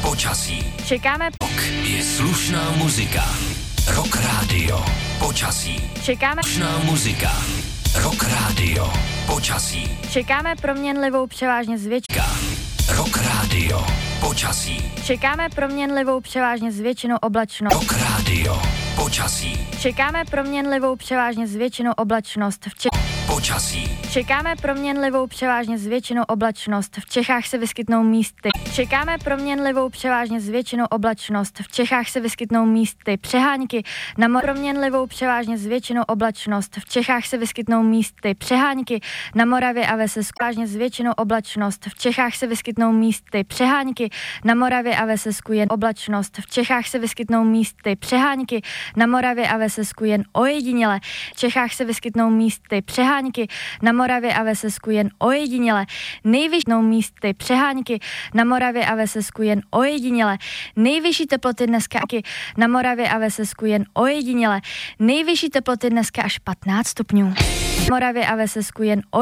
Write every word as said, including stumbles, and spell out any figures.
Počasí. Čekáme. Rok je slušná muzika. Rock Radio. Počasí. Čekáme. Slušná muzika. Rock Radio. Počasí. Čekáme proměnlivou převážně zvětšinou. Rock Radio. Počasí. Čekáme proměnlivou převážně zvětšinou oblačnost. Rock Radio. Počasí. Čekáme proměnlivou převážně zvětšinou oblačnost v Čechách. Počasí. Čekáme proměnlivou převážně zvětšinou oblačnost. V Čechách se vyskytnou místy. Čekáme proměnlivou převážně zvětšinou oblačnost. V Čechách se vyskytnou místy. Přehánky na moři. Proměnlivou převážně zvětšinou oblačnost. V Čechách se vyskytnou místy. Přehánky na Moravě a ve Slezsku. Převážně zvětšinou oblačnost. V Čechách se vyskytnou místy. Přehánky na Moravě a ve Slezsku jen oblačnost. V Čechách se vyskytnou místy. Přehánky na Moravě a ve Slezsku jen ojediněle. V Čechách se vyskytnou místy. Přehánky na Moravě a ve Slezsku jen ojediněle. Nejvyšší místy. Přehánky na Moravě a ve Slezsku jen ojediněle. Nejvyšší teploty dneska na Moravě a ve Slezsku jen ojediněle. Nejvyšší teploty dneska až patnáct stupňů. Na Moravě a ve Slezsku jen